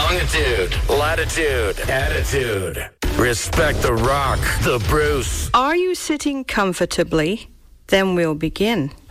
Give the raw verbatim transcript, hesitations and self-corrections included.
Longitude, latitude, attitude. Respect the rock, the Bruce. Are you sitting comfortably? Then we'll begin.